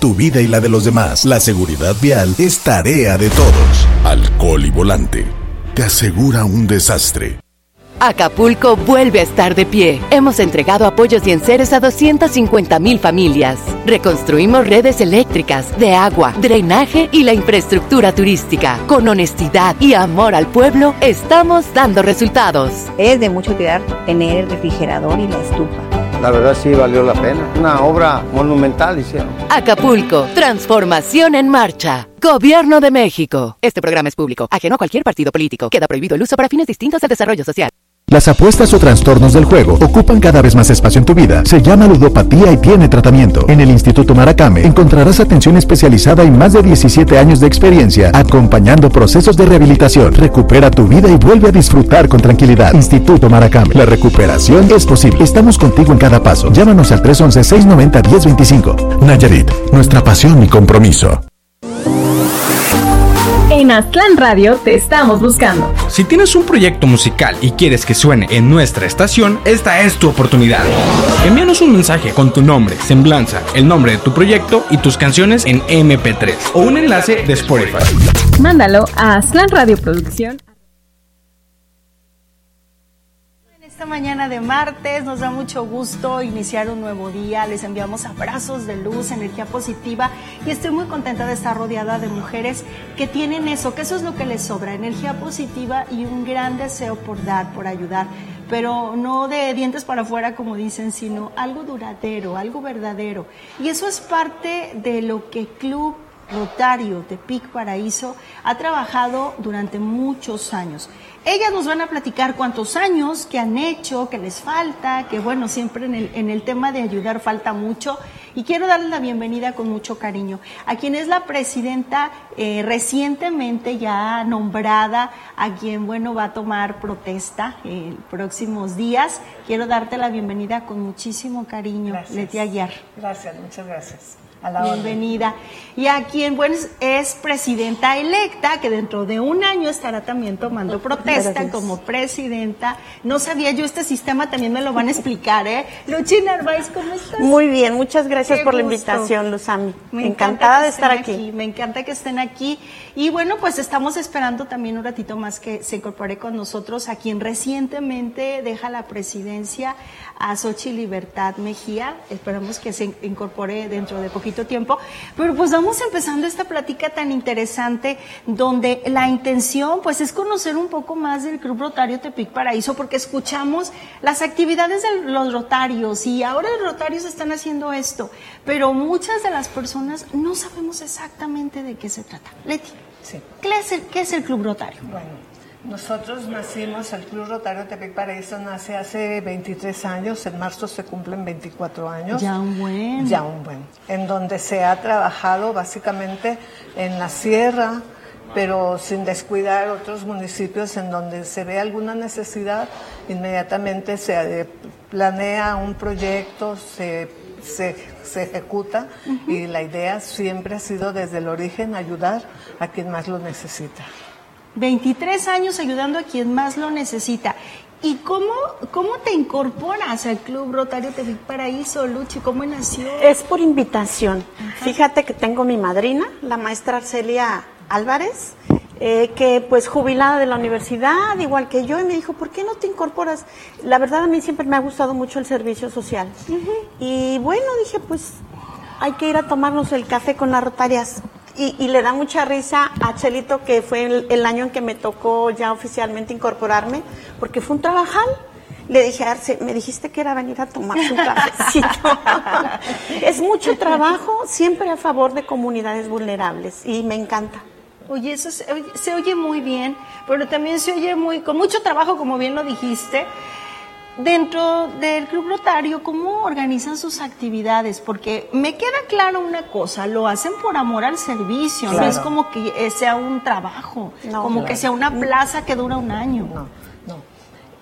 tu vida y la de los demás. La seguridad vial es tarea de todos. Alcohol y volante te asegura un desastre. Acapulco vuelve a estar de pie. Hemos entregado apoyos y enseres a 250,000 familias. Reconstruimos redes eléctricas, de agua, drenaje y la infraestructura turística. Con honestidad y amor al pueblo, estamos dando resultados. Es de mucho cuidar tener el refrigerador y la estufa. La verdad sí valió la pena. Una obra monumental hicieron. Acapulco, transformación en marcha. Gobierno de México. Este programa es público, ajeno a cualquier partido político. Queda prohibido el uso para fines distintos al desarrollo social. Las apuestas o trastornos del juego ocupan cada vez más espacio en tu vida. Se llama ludopatía y tiene tratamiento. En el Instituto Maracame encontrarás atención especializada y más de 17 años de experiencia acompañando procesos de rehabilitación. Recupera tu vida y vuelve a disfrutar con tranquilidad. Instituto Maracame. La recuperación es posible. Estamos contigo en cada paso. Llámanos al 311-690-1025. Nayarit, nuestra pasión y compromiso. En Aztlán Radio te estamos buscando. Si tienes un proyecto musical y quieres que suene en nuestra estación, esta es tu oportunidad. Envíanos un mensaje con tu nombre, semblanza, el nombre de tu proyecto y tus canciones en MP3 o un enlace de Spotify. Mándalo a Aztlán Radio Producción. Esta mañana de martes nos da mucho gusto iniciar un nuevo día, les enviamos abrazos de luz, energía positiva y estoy muy contenta de estar rodeada de mujeres que tienen eso, que eso es lo que les sobra, energía positiva y un gran deseo por dar, por ayudar, pero no de dientes para afuera como dicen, sino algo duradero, algo verdadero, y eso es parte de lo que Club Rotario Tepic Paraíso ha trabajado durante muchos años. Ellas nos van a platicar cuántos años, qué han hecho, qué les falta, que bueno, siempre en el tema de ayudar falta mucho, y quiero darles la bienvenida con mucho cariño a quien es la presidenta recientemente ya nombrada, a quien bueno va a tomar protesta en próximos días. Quiero darte la bienvenida con muchísimo cariño. Gracias. Leti Aguiar. Gracias, muchas gracias. Bienvenida. Y a quien bueno, es presidenta electa, que dentro de un año estará también tomando protesta como presidenta. No sabía yo este sistema, también me lo van a explicar, ¿eh? Luchi Narváez, ¿cómo estás? Muy bien, muchas gracias por la invitación, Luzami. Encantada de estar aquí. Me encanta que estén aquí. Y bueno, pues estamos esperando también un ratito más que se incorpore con nosotros a quien recientemente deja la presidencia, a Xochitl Libertad Mejía. Esperamos que se incorpore dentro de poquito tiempo, pero pues vamos empezando esta plática tan interesante donde la intención pues es conocer un poco más del Club Rotario Tepic Paraíso, porque escuchamos las actividades de los rotarios y ahora los rotarios están haciendo esto, pero muchas de las personas no sabemos exactamente de qué se trata. Leti, sí. ¿Qué es el Club Rotario? Bueno, nosotros nacimos, el Club Rotario Tepic Paraíso nace hace 23 años, en marzo se cumplen 24 años. Ya un buen. En donde se ha trabajado básicamente en la sierra, pero sin descuidar otros municipios en donde se ve alguna necesidad, inmediatamente se planea un proyecto, se ejecuta, y la idea siempre ha sido desde el origen ayudar a quien más lo necesita. 23 años ayudando a quien más lo necesita. ¿Y cómo te incorporas al Club Rotario Tepic Paraíso, Luchi? ¿Cómo nació? Es por invitación. Ajá. Fíjate que tengo mi madrina, la maestra Arcelia Álvarez, que pues jubilada de la universidad, igual que yo, y me dijo, ¿por qué no te incorporas? La verdad a mí siempre me ha gustado mucho el servicio social. Y bueno, dije, pues hay que ir a tomarnos el café con las rotarias. Y le da mucha risa a Chelito, que fue el año en que me tocó ya oficialmente incorporarme, porque fue un trabajal. Le dije, Arce, me dijiste que era venir a tomarse un cafecito. Es mucho trabajo, siempre a favor de comunidades vulnerables, y me encanta. Oye, eso se oye muy bien, pero también se oye con mucho trabajo, como bien lo dijiste. Dentro del Club Rotario, ¿cómo organizan sus actividades? Porque me queda claro una cosa, lo hacen por amor al servicio, claro. No es como que sea un trabajo, que sea una plaza que dura un año. No.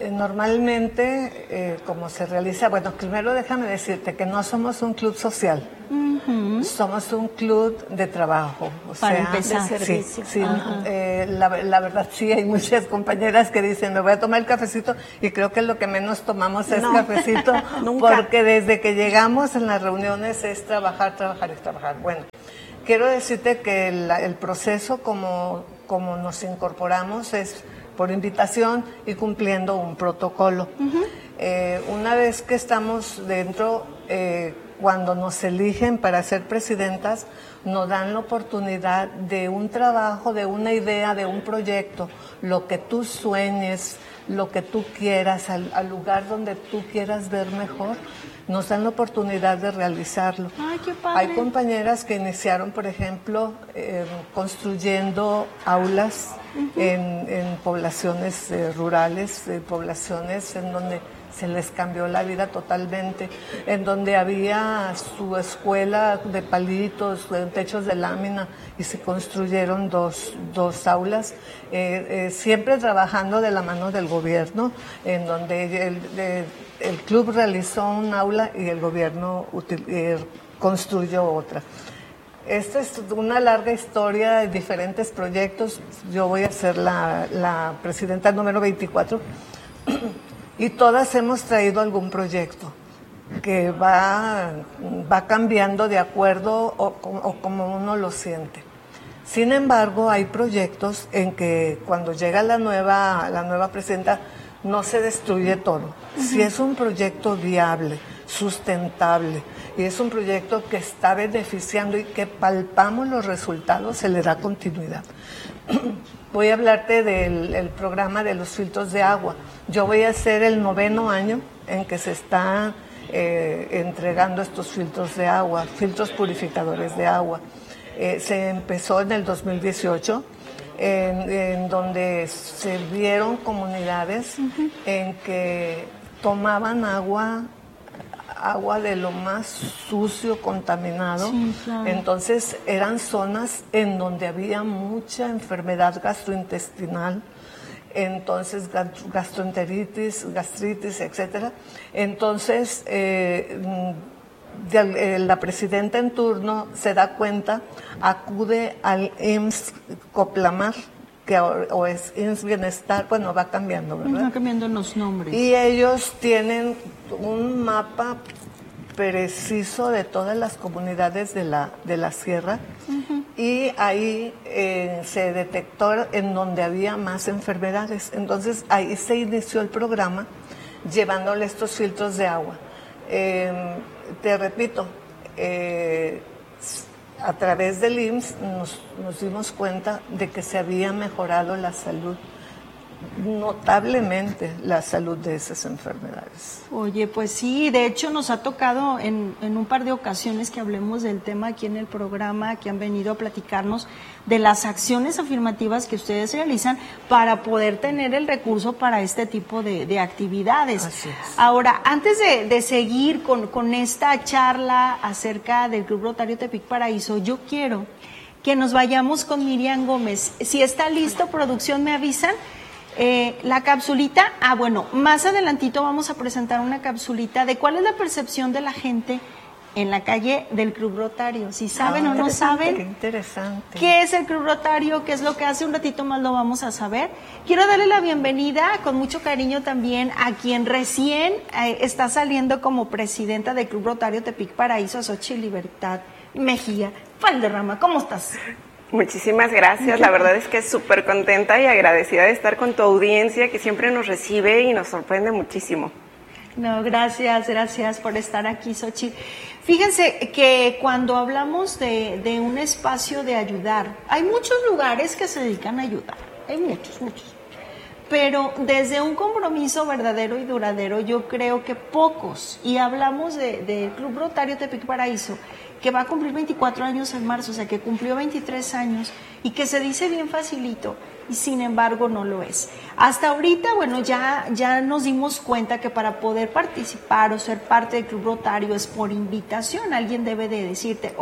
Normalmente, como se realiza, bueno, primero déjame decirte que no somos un club social, somos un club de trabajo. O para sea, empezar. De servicio. Sí, la verdad sí, hay muchas compañeras que dicen, me voy a tomar el cafecito, y creo que lo que menos tomamos es cafecito, porque desde que llegamos en las reuniones es trabajar, trabajar y trabajar. Bueno, quiero decirte que el proceso como nos incorporamos es por invitación y cumpliendo un protocolo. Una vez que estamos dentro, cuando nos eligen para ser presidentas, nos dan la oportunidad de un trabajo, de una idea, de un proyecto, lo que tú sueñes, lo que tú quieras, al lugar donde tú quieras ver mejor, nos dan la oportunidad de realizarlo. ¡Ay, qué padre! Hay compañeras que iniciaron, por ejemplo, construyendo aulas en poblaciones rurales, poblaciones en donde se les cambió la vida totalmente, en donde había su escuela de palitos, de techos de lámina, y se construyeron dos aulas, siempre trabajando de la mano del gobierno, en donde el club realizó un aula y el gobierno construyó otra. Esta es una larga historia de diferentes proyectos. Yo voy a ser la presidenta número 24 y todas hemos traído algún proyecto que va cambiando de acuerdo o como uno lo siente. Sin embargo, hay proyectos en que cuando llega la nueva presidenta no se destruye todo. Si es un proyecto viable, sustentable, y es un proyecto que está beneficiando y que palpamos los resultados, se le da continuidad. Voy a hablarte del programa de los filtros de agua. Yo voy a hacer el 9º año en que se está entregando estos filtros de agua, filtros purificadores de agua. Se empezó en el 2018, en donde se vieron comunidades en que tomaban agua de lo más sucio, contaminado. Sí, claro. Entonces eran zonas en donde había mucha enfermedad gastrointestinal, entonces gastroenteritis, gastritis, etcétera. Entonces la presidenta en turno se da cuenta, acude al IMSS Coplamar, que o es IMSS Bienestar, bueno, va cambiando, ¿verdad? Va cambiando los nombres. Y ellos tienen un mapa preciso de todas las comunidades de la sierra, y ahí se detectó en donde había más enfermedades. Entonces ahí se inició el programa llevándole estos filtros de agua. Te repito, a través del IMSS nos dimos cuenta de que se había mejorado la salud, notablemente la salud de esas enfermedades. Oye, pues sí, de hecho nos ha tocado en un par de ocasiones que hablemos del tema aquí en el programa, que han venido a platicarnos de las acciones afirmativas que ustedes realizan para poder tener el recurso para este tipo de actividades. Así es. Ahora, antes de seguir con esta charla acerca del Club Rotario Tepic Paraíso, yo quiero que nos vayamos con Miriam Gómez. Si está listo, producción, me avisan. La capsulita, bueno, más adelantito vamos a presentar una capsulita de cuál es la percepción de la gente en la calle del Club Rotario. Si saben o no saben. Qué interesante. ¿Qué es el Club Rotario? ¿Qué es lo que hace? Un ratito más lo vamos a saber. Quiero darle la bienvenida con mucho cariño también a quien recién está saliendo como presidenta del Club Rotario Tepic Paraíso, Xochitl Libertad Mejía Valderrama. ¿Cómo estás? Muchísimas gracias, la verdad es que súper contenta y agradecida de estar con tu audiencia que siempre nos recibe y nos sorprende muchísimo. No, gracias por estar aquí, Xochitl. Fíjense que cuando hablamos de un espacio de ayudar, hay muchos lugares que se dedican a ayudar, hay muchos. Pero desde un compromiso verdadero y duradero, yo creo que pocos, y hablamos del Club Rotario Tepic Paraíso, que va a cumplir 24 años en marzo, o sea que cumplió 23 años, y que se dice bien facilito, y sin embargo no lo es. Hasta ahorita, bueno, ya nos dimos cuenta que para poder participar o ser parte del Club Rotario es por invitación. Alguien debe de decirte, oye,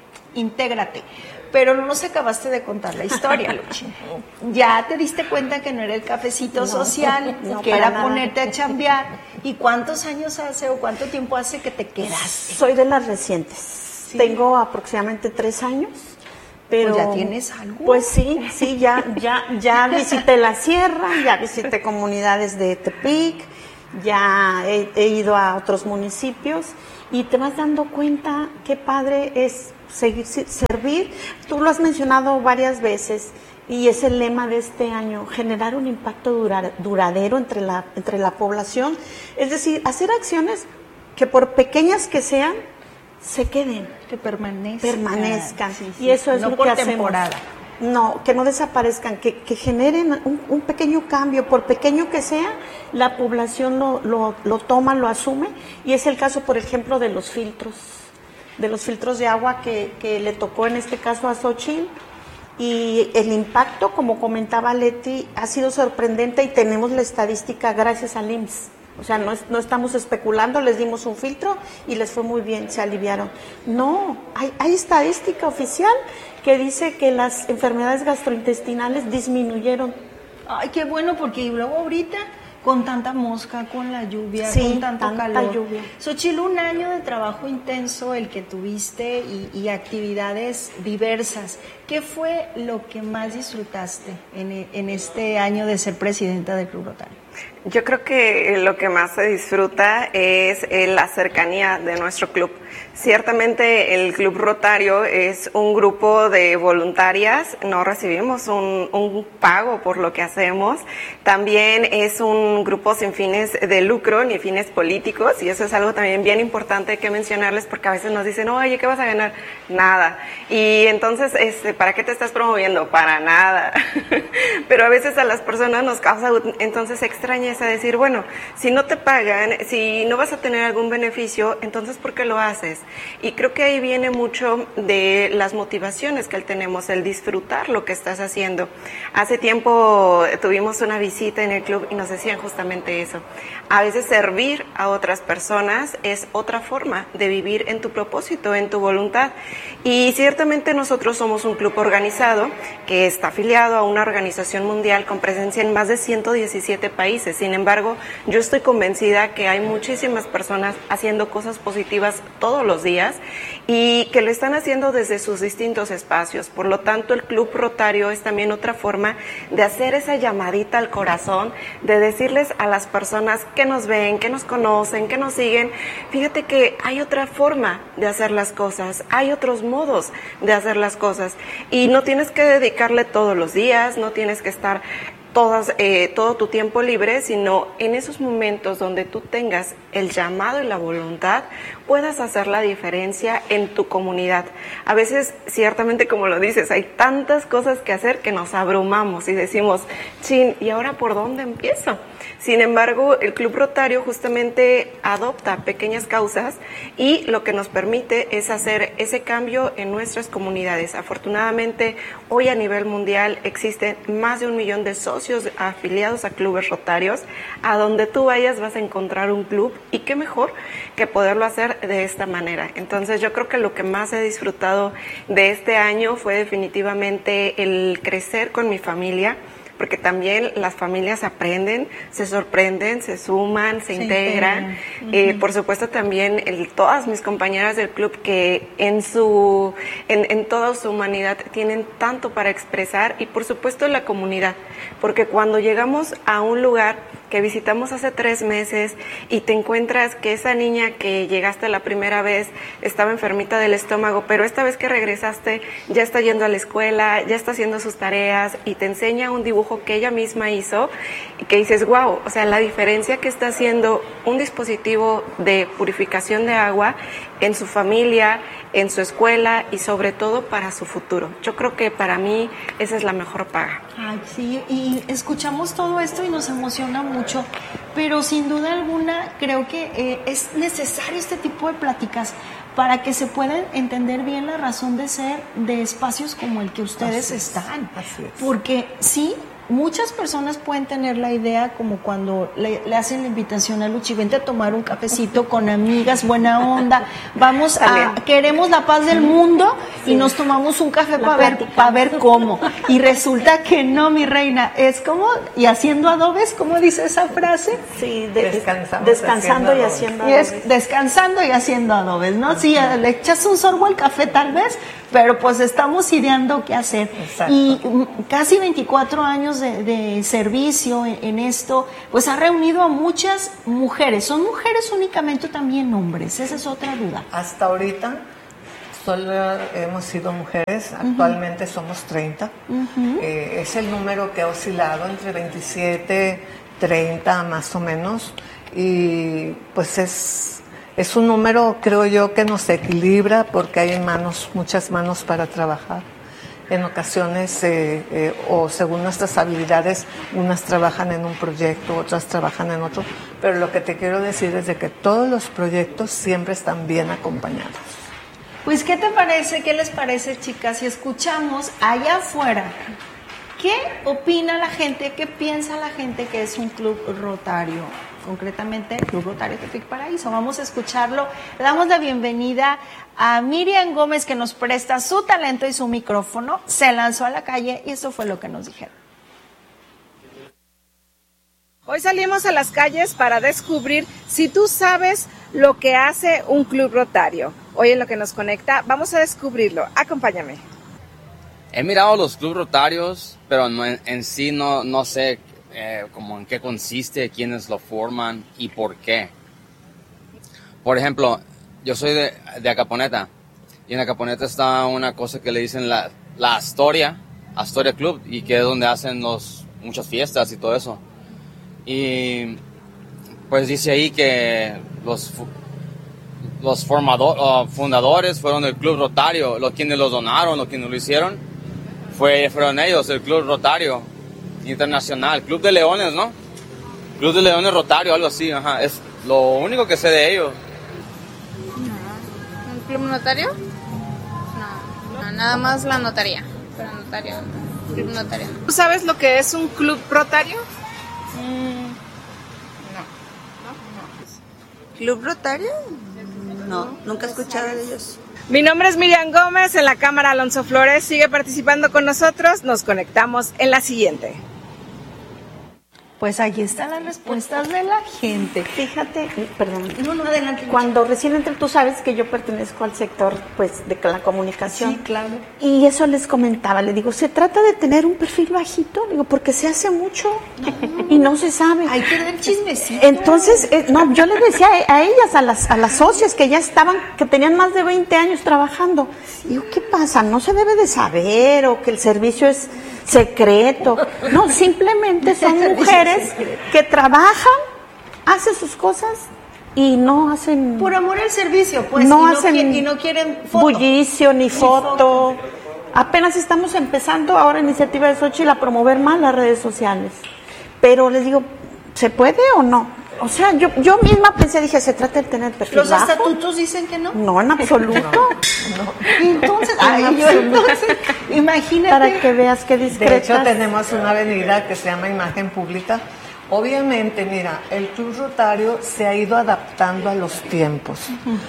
intégrate. Pero no nos acabaste de contar la historia, Luchi. Ya te diste cuenta que no era el cafecito social, que era nada. Ponerte a chambear. ¿Y cuántos años hace o cuánto tiempo hace que te quedaste? Soy de las recientes. ¿Sí? Tengo aproximadamente 3 años. Pero pues ya tienes algo. Pues sí, ya visité la sierra, ya visité comunidades de Tepic, ya he ido a otros municipios y te vas dando cuenta qué padre es servir. Tú lo has mencionado varias veces y es el lema de este año, generar un impacto duradero entre la población, es decir, hacer acciones que por pequeñas que sean, se queden, que permanezcan. Sí. Y eso es no lo por que temporada. hacemos. No, que no desaparezcan, que generen un pequeño cambio, por pequeño que sea, la población lo toma, lo asume, y es el caso, por ejemplo, de los filtros de agua que le tocó en este caso a Xochitl, y el impacto, como comentaba Leti, ha sido sorprendente y tenemos la estadística gracias al IMSS. O sea, no estamos especulando, les dimos un filtro y les fue muy bien, se aliviaron. No, hay estadística oficial que dice que las enfermedades gastrointestinales disminuyeron. Ay, qué bueno, porque luego ahorita con tanta mosca, con la lluvia, sí, con tanto calor. Lluvia. Xochitl, un año de trabajo intenso el que tuviste y actividades diversas. ¿Qué fue lo que más disfrutaste en este año de ser presidenta del Club Rotario? Yo creo que lo que más se disfruta es la cercanía de nuestro club. Ciertamente el Club Rotario es un grupo de voluntarias, no recibimos un pago por lo que hacemos. También es un grupo sin fines de lucro ni fines políticos, y eso es algo también bien importante que mencionarles, porque a veces nos dicen, oye, ¿qué vas a ganar? Nada. Y entonces, ¿para qué te estás promoviendo? Para nada. Pero a veces a las personas nos causa entonces extrañeza decir, bueno, si no te pagan, si no vas a tener algún beneficio, entonces ¿por qué lo haces? Y creo que ahí viene mucho de las motivaciones que tenemos, el disfrutar lo que estás haciendo. Hace tiempo tuvimos una visita en el club y nos decían justamente eso. A veces servir a otras personas es otra forma de vivir en tu propósito, en tu voluntad. Y ciertamente nosotros somos un club organizado que está afiliado a una organización mundial con presencia en más de 117 países. Sin embargo, yo estoy convencida que hay muchísimas personas haciendo cosas positivas todos los días y que lo están haciendo desde sus distintos espacios. Por lo tanto, el Club Rotario es también otra forma de hacer esa llamadita al corazón, de decirles a las personas que nos ven, que nos conocen, que nos siguen, fíjate que hay otra forma de hacer las cosas, hay otros modos de hacer las cosas, y no tienes que dedicarle todos los días, no tienes que estar todo tu tiempo libre, sino en esos momentos donde tú tengas el llamado y la voluntad, puedas hacer la diferencia en tu comunidad. A veces, ciertamente, como lo dices, hay tantas cosas que hacer que nos abrumamos y decimos, chin, ¿y ahora por dónde empiezo? Sin embargo, el Club Rotario justamente adopta pequeñas causas y lo que nos permite es hacer ese cambio en nuestras comunidades. Afortunadamente, hoy a nivel mundial existen más de 1 millón de socios afiliados a clubes rotarios. A donde tú vayas vas a encontrar un club, y qué mejor que poderlo hacer de esta manera. Entonces yo creo que lo que más he disfrutado de este año fue definitivamente el crecer con mi familia, porque también las familias aprenden, se sorprenden, se suman, se integran. Por supuesto también todas mis compañeras del club que en toda su humanidad tienen tanto para expresar, y por supuesto la comunidad, porque cuando llegamos a un lugar que visitamos hace 3 meses y te encuentras que esa niña que llegaste la primera vez estaba enfermita del estómago, pero esta vez que regresaste ya está yendo a la escuela, ya está haciendo sus tareas y te enseña un dibujo que ella misma hizo, y que dices, wow, o sea, la diferencia que está haciendo un dispositivo de purificación de agua en su familia, en su escuela y sobre todo para su futuro. Yo creo que para mí esa es la mejor paga. Ay, sí, y escuchamos todo esto y nos emociona mucho, pero sin duda alguna creo que es necesario este tipo de pláticas para que se pueda entender bien la razón de ser de espacios como el que ustedes están. Así es. Porque sí, muchas personas pueden tener la idea como cuando le hacen la invitación a Luchi, vente a tomar un cafecito con amigas, buena onda, queremos la paz del mundo y nos tomamos un café para ver cómo. Y resulta que no, mi reina, es como, y haciendo adobes, ¿cómo dice esa frase? Sí, descansando y haciendo adobes. Descansando y haciendo adobes, ¿no? Sí, le echas un sorbo al café tal vez, pero pues estamos ideando qué hacer. Exacto. Y casi 24 años de servicio en esto, pues ha reunido a muchas mujeres. ¿Son mujeres únicamente o también hombres? Esa es otra duda. Hasta ahorita solo hemos sido mujeres, actualmente somos 30. Es el número que ha oscilado entre 27, 30 más o menos, y pues es un número, creo yo, que nos equilibra porque hay muchas manos para trabajar. En ocasiones, o según nuestras habilidades, unas trabajan en un proyecto, otras trabajan en otro, pero lo que te quiero decir es de que todos los proyectos siempre están bien acompañados. Pues, ¿qué te parece? ¿Qué les parece, chicas? Si escuchamos allá afuera, ¿qué opina la gente? ¿Qué piensa la gente que es un club rotario? Concretamente, el Club Rotario Tepic Paraíso. Vamos a escuclarlo. Le damos la bienvenida a Miriam Gómez, que nos presta su talento y su micrófono. Se lanzó a la calle y eso fue lo que nos dijeron. Hoy salimos a las calles para descubrir si tú sabes lo que hace un club rotario. Hoy en Lo que nos conecta vamos a descubrirlo. Acompáñame. He mirado los clubes rotarios, pero no, en sí no sé como en qué consiste, quiénes lo forman y por qué. Por ejemplo, yo soy de Acaponeta, y en Acaponeta está una cosa que le dicen la Astoria Club, y que es donde hacen muchas fiestas y todo eso. Y pues dice ahí que los fundadores fueron del Club Rotario, quienes los donaron, quienes lo hicieron, fueron ellos, el Club Rotario Internacional, Club de Leones, ¿no? Club de Leones Rotario, algo así, ajá. Es lo único que sé de ellos. ¿Un club notario? No, nada más la notaría. Pero notario, club notario. ¿Tú sabes lo que es un club rotario? No. ¿Club rotario? No, nunca he escuchado de ellos. Mi nombre es Miriam Gómez, en la cámara Alonso Flores. Sigue participando con nosotros. Nos conectamos en la siguiente. Pues ahí están las respuestas de la gente. Fíjate, perdón. No, adelante. Cuando recién entré, tú sabes que yo pertenezco al sector, pues, de la comunicación. Sí, claro. Y eso les comentaba, le digo, se trata de tener un perfil bajito, digo, porque se hace mucho y no se sabe. Hay que ver chismecito. Entonces, yo les decía a ellas, a las socias que ya estaban, que tenían más de 20 años trabajando, digo, ¿qué pasa? No se debe de saber, o que el servicio es secreto. No, simplemente son mujeres que trabajan, hacen sus cosas y no hacen... Por amor al servicio, pues, y no quieren foto. Bullicio, ni foto. Apenas estamos empezando ahora Iniciativa de Xochitl a promover más las redes sociales. Pero les digo, ¿se puede o no? O sea, yo misma pensé, dije, ¿se trata de tener perfil ¿Los bajo? estatutos dicen que no? No, en absoluto. No. Entonces, imagínate. Para que veas qué discretas. De hecho, tenemos una avenida que se llama Imagen Pública. Obviamente, mira, el Club Rotario se ha ido adaptando a los tiempos.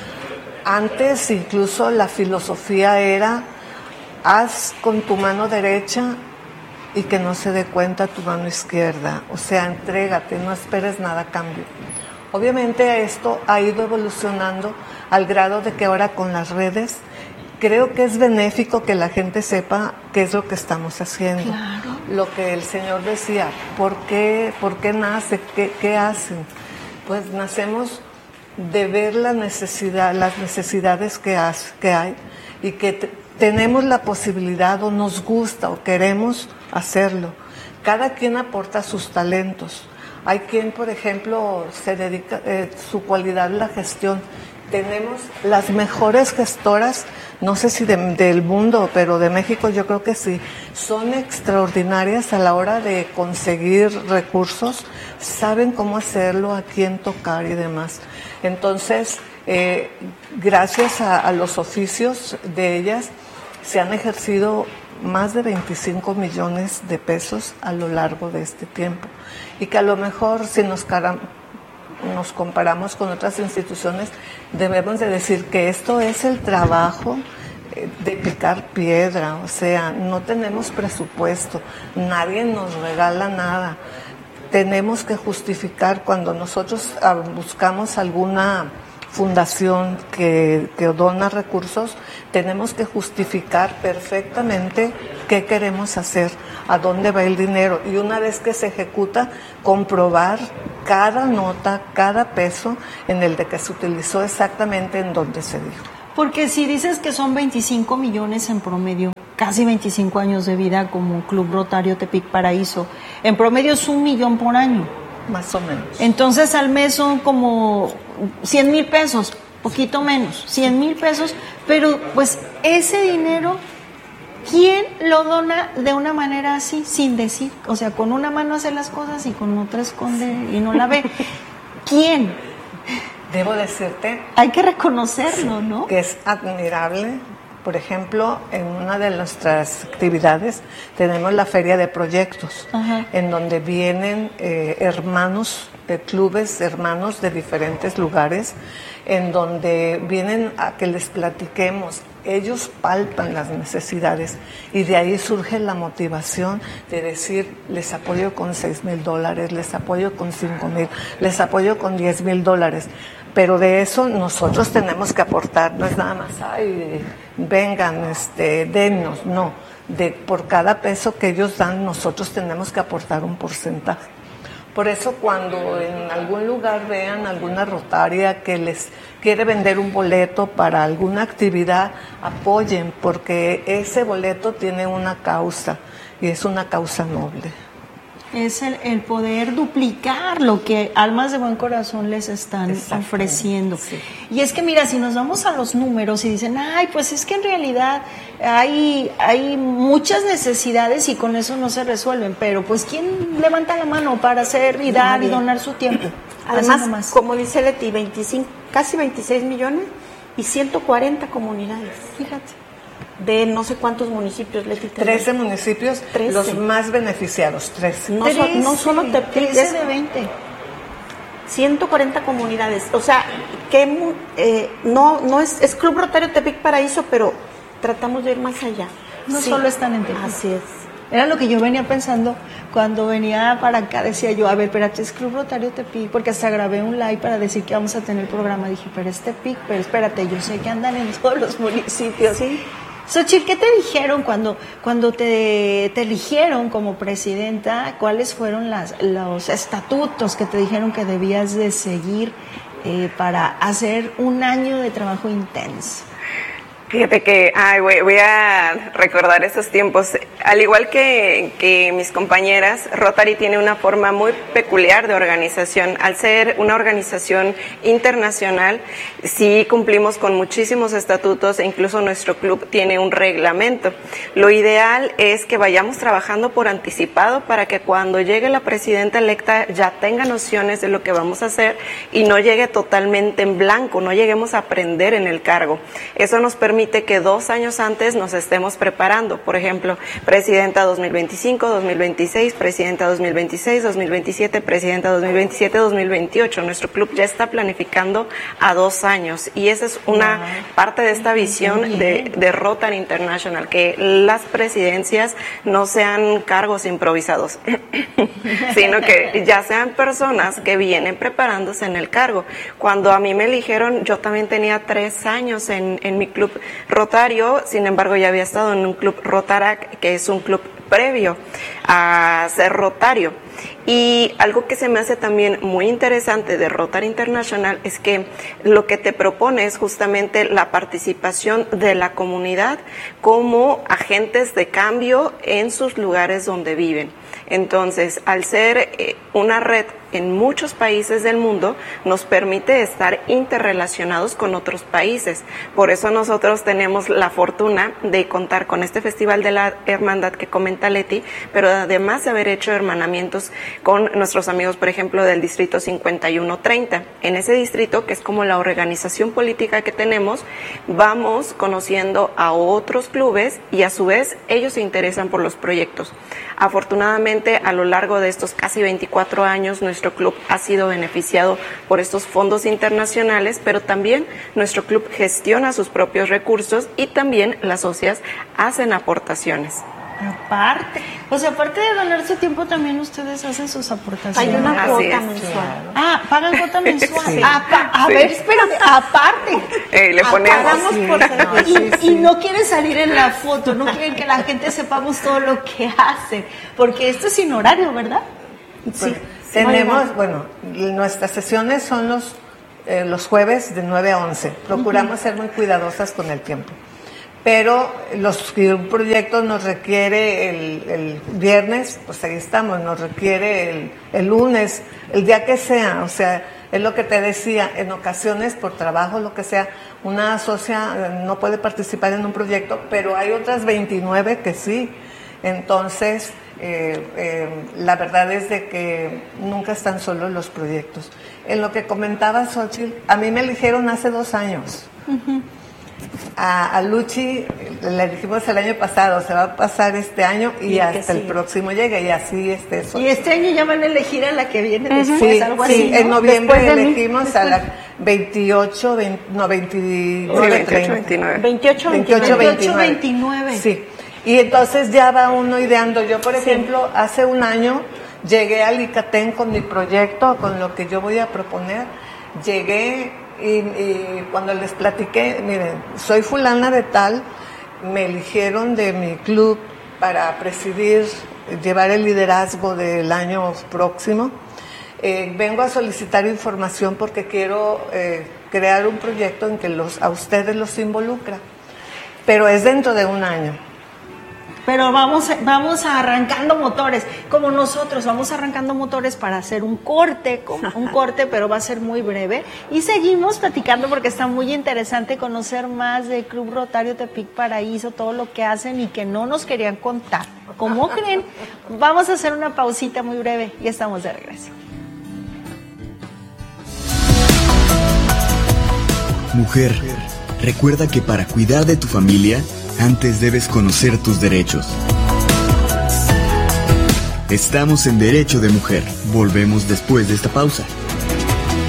Antes, incluso, la filosofía era, haz con tu mano derecha y que no se dé cuenta tu mano izquierda. O sea, entrégate, no esperes nada a cambio. Obviamente esto ha ido evolucionando al grado de que ahora con las redes creo que es benéfico que la gente sepa qué es lo que estamos haciendo. Claro. Lo que el Señor decía, ¿por qué nace? ¿Qué hacen? Pues nacemos de ver las necesidades que hay y que tenemos la posibilidad o nos gusta o queremos hacerlo. Cada quien aporta sus talentos. Hay quien, por ejemplo, se dedica, su cualidad es la gestión. Tenemos las mejores gestoras, no sé si del mundo, pero de México yo creo que sí. Son extraordinarias a la hora de conseguir recursos, saben cómo hacerlo, a quién tocar y demás. Entonces, gracias a los oficios de ellas, se han ejercido más de 25 millones de pesos a lo largo de este tiempo. Y que a lo mejor si nos comparamos con otras instituciones, debemos de decir que esto es el trabajo de picar piedra, o sea, no tenemos presupuesto, nadie nos regala nada. Tenemos que justificar cuando nosotros buscamos alguna fundación que dona recursos, tenemos que justificar perfectamente qué queremos hacer, a dónde va el dinero, y una vez que se ejecuta, comprobar cada nota, cada peso en el de que se utilizó exactamente en donde se dijo. Porque si dices que son 25 millones en promedio, casi 25 años de vida como Club Rotario Tepic Paraíso, en promedio es 1 millón por año. Más o menos. Entonces al mes son como 100,000 pesos, poquito menos, 100,000 pesos, pero pues ese dinero, ¿quién lo dona de una manera así, sin decir? O sea, con una mano hace las cosas y con otra esconde y no la ve. ¿Quién? Debo decirte... Hay que reconocerlo, ¿no? Que es admirable. Por ejemplo, en una de nuestras actividades tenemos la Feria de Proyectos, en donde vienen hermanos, clubes hermanos de diferentes lugares, en donde vienen a que les platiquemos. Ellos palpan las necesidades y de ahí surge la motivación de decir, les apoyo con $6,000, les apoyo con $5,000, les apoyo con $10,000. Pero de eso nosotros tenemos que aportar, no es nada más, ay, vengan, dennos, no. Por cada peso que ellos dan, nosotros tenemos que aportar un porcentaje. Por eso cuando en algún lugar vean alguna rotaria que les quiere vender un boleto para alguna actividad, apoyen, porque ese boleto tiene una causa, y es una causa noble. Es el poder duplicar lo que almas de buen corazón les están ofreciendo. Sí. Y es que mira, si nos vamos a los números y dicen, ay, pues es que en realidad hay muchas necesidades y con eso no se resuelven, pero pues ¿quién levanta la mano para hacer y dar y donar su tiempo? Además, como dice Leti, casi 26 millones y 140 comunidades. Fíjate. De no sé cuántos municipios, Leti. 13 municipios, 13. Los más beneficiados, 13. No solo Tepic, 13 de 20. 140 comunidades. O sea, que no es Club Rotario Tepic Paraíso, pero tratamos de ir más allá. No solo están en Tepic. Así es. Era lo que yo venía pensando cuando venía para acá, decía yo, a ver, espérate, es Club Rotario Tepic, porque hasta grabé un live para decir que vamos a tener el programa. Dije, pero es Tepic, pero espérate, yo sé que andan en todos los municipios. Sí. Xochitl, ¿qué te dijeron cuando te eligieron como presidenta? ¿Cuáles fueron los estatutos que te dijeron que debías de seguir para hacer un año de trabajo intenso? Fíjate que voy a recordar esos tiempos. Al igual que mis compañeras, Rotary tiene una forma muy peculiar de organización. Al ser una organización internacional, sí cumplimos con muchísimos estatutos e incluso nuestro club tiene un reglamento. Lo ideal es que vayamos trabajando por anticipado para que cuando llegue la presidenta electa ya tenga nociones de lo que vamos a hacer y no llegue totalmente en blanco, no lleguemos a aprender en el cargo. Eso nos permite que 2 años antes nos estemos preparando. Por ejemplo, presidenta 2025, 2026, presidenta 2026, 2027, presidenta 2027, 2028. Nuestro club ya está planificando a 2 años y esa es una parte de esta visión de Rotary International, que las presidencias no sean cargos improvisados, sino que ya sean personas que vienen preparándose en el cargo. Cuando a mí me eligieron, yo también tenía 3 años en mi club Rotario, sin embargo ya había estado en un club Rotarac, que es un club previo a ser Rotario. Y algo que se me hace también muy interesante de Rotary International es que lo que te propone es justamente la participación de la comunidad como agentes de cambio en sus lugares donde viven. Entonces, al ser una red en muchos países del mundo nos permite estar interrelacionados con otros países. Por eso nosotros tenemos la fortuna de contar con este Festival de la Hermandad que comenta Leti, pero además de haber hecho hermanamientos con nuestros amigos, por ejemplo, del distrito 5130. En ese distrito, que es como la organización política que tenemos, vamos conociendo a otros clubes y a su vez ellos se interesan por los proyectos. Afortunadamente, a lo largo de estos casi 24 años, nuestro club ha sido beneficiado por estos fondos internacionales, pero también nuestro club gestiona sus propios recursos y también las socias hacen aportaciones. Aparte, o sea, aparte de donar su tiempo, también ustedes hacen sus aportaciones. Hay una cuota mensual. Claro. Ah, pagan cuota mensual. Sí. A ver, espérate, aparte. Le ponemos. Y no quieren salir en la foto, no quieren que la gente sepamos todo lo que hace, porque esto es sin horario, ¿verdad? Sí. Tenemos, bueno, nuestras sesiones son los jueves de 9 a 11. Procuramos ser muy cuidadosas con el tiempo. Pero si un proyecto nos requiere el viernes, pues ahí estamos, nos requiere el lunes, el día que sea, o sea, es lo que te decía, en ocasiones por trabajo, lo que sea, una socia no puede participar en un proyecto, pero hay otras 29 que sí. Entonces, la verdad es de que nunca están solos los proyectos. En lo que comentaba Xochitl, a mí me eligieron hace 2 años. A Luchi le dijimos el año pasado, se va a pasar este año y hasta el próximo llega, y así eso. Y este año ya van a elegir a la que viene después, sí, algo sí, así, ¿no? En noviembre elegimos a la 28, 29, 30. 29. Sí, y entonces ya va uno ideando. Yo, por ejemplo, hace un año llegué a Licatén con mi proyecto, con lo que yo voy a proponer. Llegué y cuando les platiqué, miren, soy fulana de tal, me eligieron de mi club para presidir, llevar el liderazgo del año próximo. Vengo a solicitar información porque quiero crear un proyecto en que a ustedes los involucra, pero es dentro de un año. Pero vamos arrancando motores, como nosotros, vamos arrancando motores para hacer un corte, pero va a ser muy breve. Y seguimos platicando porque está muy interesante conocer más de Club Rotario Tepic Paraíso, todo lo que hacen y que no nos querían contar. ¿Cómo creen? Vamos a hacer una pausita muy breve y estamos de regreso. Mujer, recuerda que para cuidar de tu familia, antes debes conocer tus derechos. Estamos en Derecho de Mujer. Volvemos después de esta pausa.